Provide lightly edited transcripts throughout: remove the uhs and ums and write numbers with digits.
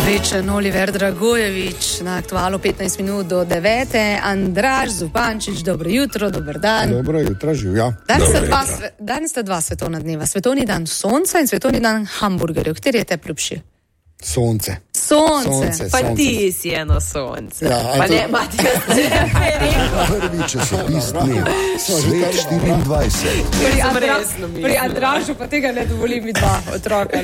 Večen Oliver Dragojević na aktualu 15 minut do 9. Andraž Zupančič, dobro jutro, dober dan. Dobro jutro, živja. Danes sta dva svetovna dneva. Svetovni dan sonca in svetovni dan hamburgerjev. Kateri je te ljubši? Sonce. Pa ti si eno sonce. Ja, pa ne, Matija, Prvi časopis dneva, Svet 24. Pri Andražu pa tega ne dovolim mi dva otroka.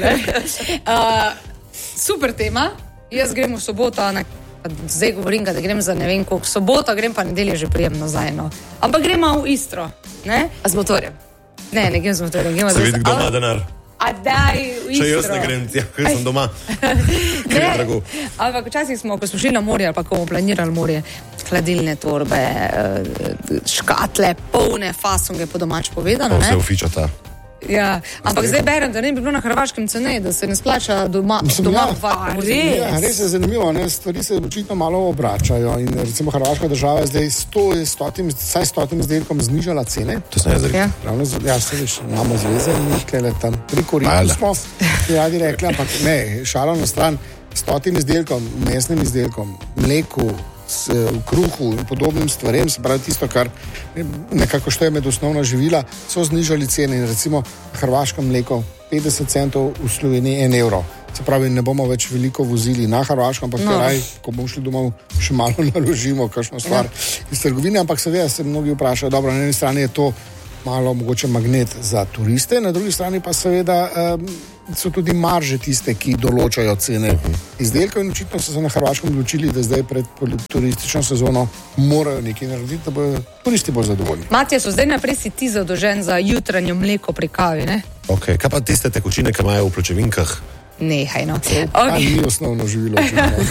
Super tema. Jaz grem v soboto, zdaj govorim, da grem za ne vem koliko soboto, grem pa nedeljo že prijem nazaj. No. Ampak gremo v Istro. Ne? A z motorjem? Ne grem z motorjem. Se vidi, kdo ima denar. A daj v Istro. Če jaz ne grem, ker sem doma. Ker je drago. Ampak včasih smo, ko smo šli na morje ali pa ko bomo planirali morje, hladilne torbe, škatle, polne fasunge, po domač povedano. Vse ufičata. Ja, ampak zdaj berem, da ne bi bilo na hrvaškem ceneje, da se ne splača doma res je zanimivo, ne? Stvari se očitno malo obračajo in recimo hrvaška država je zdaj 100 izdelkom znižala cene. To sem jaz rekel. Ja, se veš, imamo zveze in nekaj tam prikoritu smo, radi rekli, ampak ne, šalo na stran, 100 izdelkom, mesnim izdelkom, mleku, v kruhu in podobnim stvarem, se pravi tisto, kar nekako šteje med osnovna živila, so znižali cene in recimo hrvaško mleko 50 centov, v Sloveniji 1 evro. Se pravi, ne bomo več veliko vozili na Hrvaško, ampak ko bomo šli domov, še malo naložimo kakšno stvar iz trgovine, ampak seveda se mnogi vprašajo, dobro, na eni strani je to malo mogoče magnet za turiste, na drugi strani pa seveda so tudi marže tiste, ki določajo cene izdelkov in očitno so se na Hrvaškem odločili, da zdaj pred turistično sezono morajo nekaj narediti, da bodo turisti bolj zadovoljni. Matija, so zdaj naprej si ti zadolžen za jutranje mleko pri kavi, ne? Ok, kaj pa tiste tekočine, ki imajo v pločevinkah? Nehaj, no. Ali ni osnovno živilo.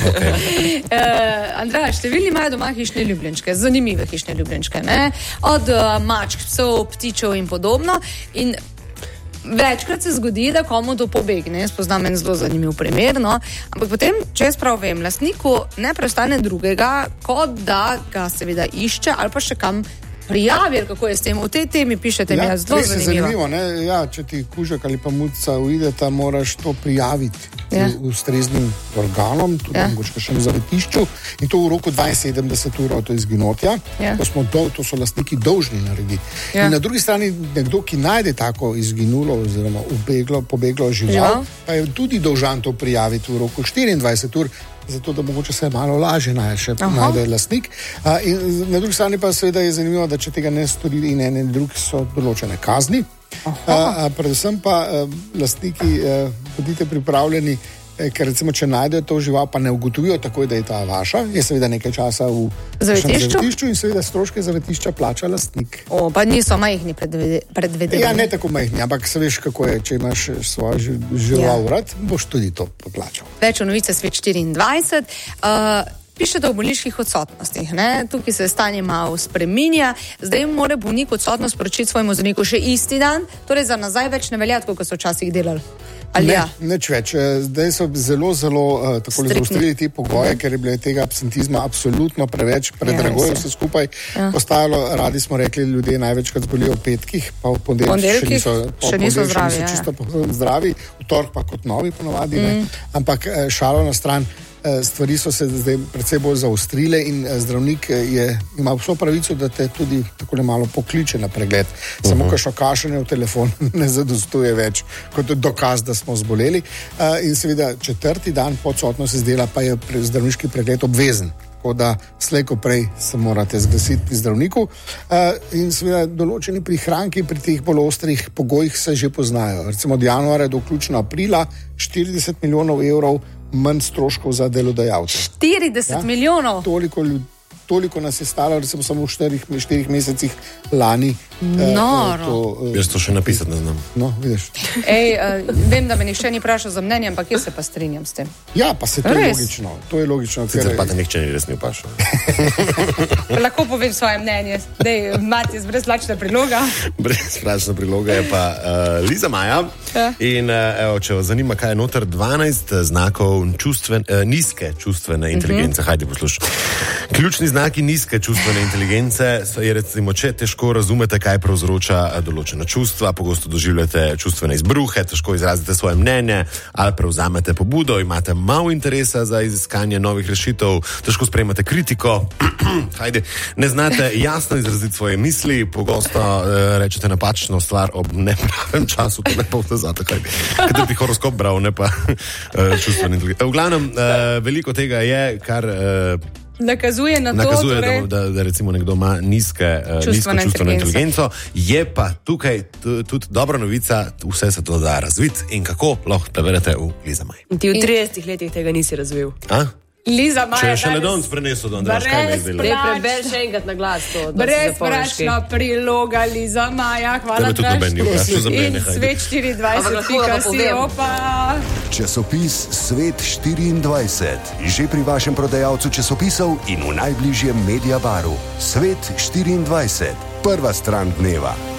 Andraž, številni imajo doma hišne ljubljenčke, zanimive hišne ljubljenčke, ne? Od mačk, psov, ptičev in podobno. In večkrat se zgodi, da komu to pobegne. Jaz poznam en zelo zanimiv primer, no? Ampak potem, če jaz prav vem, lastniku ne preostane drugega, kot da ga seveda išče ali pa še kam prijavi, kako je s tem. V tej temi pišete mi, zelo zanimivo. Ne? Ja, če ti kužek ali pa muca uideta, moraš to prijaviti ustreznim organom, tudi mogoče še v zavetišču in to v roku 72 ur od izginotja. To so lastniki dolžni narediti. In na drugi strani nekdo, ki najde tako izginulo oziroma pobeglo žival, pa je tudi dolžan to prijaviti v roku 24 ur, zato da mogoče se malo lažje najde lastnik. In na drugi strani pa seveda je zanimivo, da če tega ne stori in en in drug so določene kazni. Predvsem pa lastniki bodite pripravljeni, ker recimo, če najdejo to žival, pa ne ugotovijo takoj, da je ta vaša, je seveda nekaj časa v zavetišču in seveda stroške zavetišča plača lastnik. Pa niso majhni predvidevani. Ja, ne tako majhni, ampak se veš, kako je, če imaš svojo žival rad, boš tudi to poplačal. Več o novice Svet 24. Pišete o bolniških odsotnostih. Ne? Tukaj se stanje malo spreminja. Zdaj mora bolnik odsotnost sporočiti svojemu zdravniku še isti dan, torej za nazaj več ne velja, kot so včasih delali. Neč več. Zdaj so zelo tako zaostrili te pogoje, ker je bilo tega absentizma absolutno preveč, predrago je vse skupaj postajalo. Radi smo rekli, ljudje največkrat zbolijo v petkih, pa v ponedeljkih še niso zdravi, v torek pa kot novi ponovadi. Ampak šalo na stran, stvari so se zdaj predvsej bolj zaostrile in zdravnik ima vso pravico, da te tudi takole malo pokliče na pregled. Samo kakšno kašanje v telefon ne zadostuje več kot dokaz, da smo zboleli. In seveda 4. dan po odsotnosti z dela pa je zdravniški pregled obvezen. Tako da slej ko prej se morate zglasiti pri zdravniku. In seveda določeni prihranki pri teh bolj ostrih pogojih se že poznajo. Recimo od januarja do vključno aprila 40 milijonov evrov manj stroškov za delodajalce. 40 milijonov? Toliko nas je stalo, recimo samo v 4 mesecih lani. Jaz to še napisati ne znam. No, vidiš. Vem, da me nihče ni vprašal za mnenje, ampak jaz se pa strinjam s tem. Ja, pa se to je logično. To je logično. Sicer pa te nihče ni res ni vprašal. Lahko povem svoje mnenje. Matija, brezplačna priloga. Brezplačna priloga je pa Liza Maja. In če vas zanima, kaj je noter, 12 znakov nizke čustvene inteligence. Hajde poslušaj. Ključni znak Znaki nizke čustvene inteligence je recimo, če težko razumete, kaj povzroča določena čustva, pogosto doživljate čustvene izbruhe, težko izrazite svoje mnenje ali prevzamete pobudo, imate malo interesa za iskanje novih rešitev, težko sprejmete kritiko, ne znate jasno izraziti svoje misli, pogosto rečete napačno stvar ob nepravem času, to ne pa vtezate, kaj ti horoskop bral, ne pa čustvene inteligence. V glavnem, veliko tega je, kar nakazuje na nakazuje, to, da recimo nekdo ima nizko čustveno inteligenco. Je pa tukaj tudi dobra novica, vse se to da razviti in kako lahko preverite v Liza Maj. In ti v 30 letih tega nisi razvil. Liza Maja. Če je še ledon sprenesel, da Andraž, kaj me izdela? Preber še enkrat na glas to. Brezplačna priloga Liza Maja. Hvala, Andraž. In Svet24.si, opa. Časopis Svet 24. Že pri vašem prodajalcu časopisov in v najbližjem Mediabaru. Svet 24. Prva stran dneva.